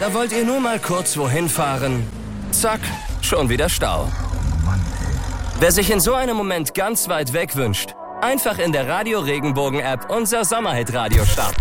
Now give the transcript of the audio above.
Da wollt ihr nur mal kurz wohin fahren. Zack, schon wieder Stau. Wer sich in so einem Moment ganz weit weg wünscht, einfach in der Radio Regenbogen App unser Sommerhit-Radio starten.